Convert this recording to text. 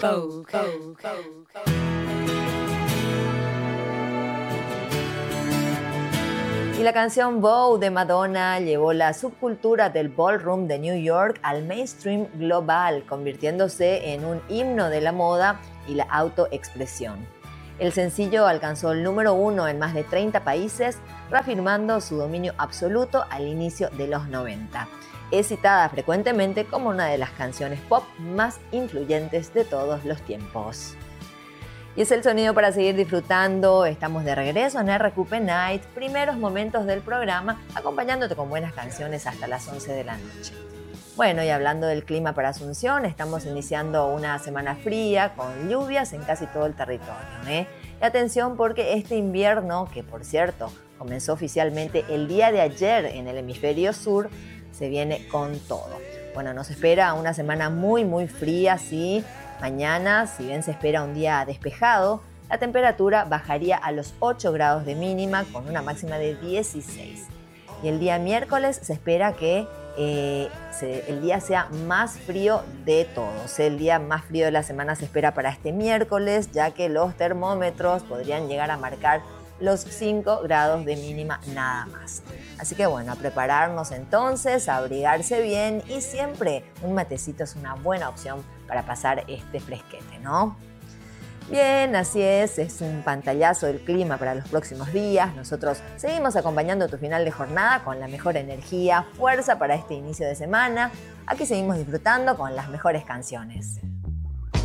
Y la canción Vogue de Madonna llevó la subcultura del ballroom de New York al mainstream global, convirtiéndose en un himno de la moda y la autoexpresión. El sencillo alcanzó el número 1 en más de 30 países, reafirmando su dominio absoluto al inicio de los 90. Es citada frecuentemente como una de las canciones pop más influyentes de todos los tiempos. Y es el sonido para seguir disfrutando. Estamos de regreso en RQP Night, primeros momentos del programa, acompañándote con buenas canciones hasta las 11 de la noche. Bueno, y hablando del clima para Asunción, estamos iniciando una semana fría con lluvias en casi todo el territorio, Y atención porque este invierno, que por cierto comenzó oficialmente el día de ayer en el hemisferio sur, se viene con todo. Bueno, nos espera una semana muy fría, sí. Mañana, si bien se espera un día despejado, la temperatura bajaría a los 8 grados de mínima con una máxima de 16. Y el día miércoles se espera que el día sea más frío de todos. El día más frío de la semana se espera para este miércoles, ya que los termómetros podrían llegar a marcar los 5 grados de mínima nada más. Así que bueno, a prepararnos entonces, a abrigarse bien y siempre un matecito es una buena opción para pasar este fresquete, ¿no? Bien, así es un pantallazo del clima para los próximos días. Nosotros seguimos acompañando tu final de jornada con la mejor energía, fuerza para este inicio de semana. Aquí seguimos disfrutando con las mejores canciones.